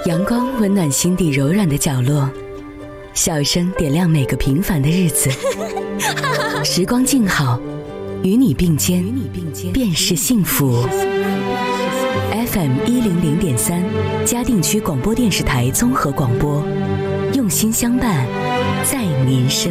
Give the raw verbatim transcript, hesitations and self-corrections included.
阳光温暖心底柔软的角落，笑声点亮每个平凡的日子。时光静好，与你并肩，便是幸福。F M 一零零点三，嘉定区广播电视台综合广播，用心相伴，在您身